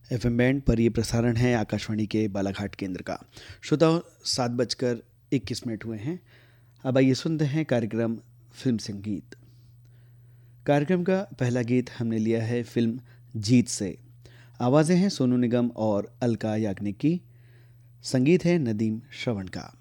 FM band पर ये प्रसारण है आकाशवाणी के बालाघाट केंद्र का। श्रोताओं, 7:21 हुए हैं। अब आइए सुनते हैं कार्यक्रम फिल्म संगीत। कार्यक्रम का पहला गीत हमने लिया है फिल्म जीत से। आवाज़ें हैं सोनू निगम और अलका याग्निक की। संगीत है नदीम श्रवण का।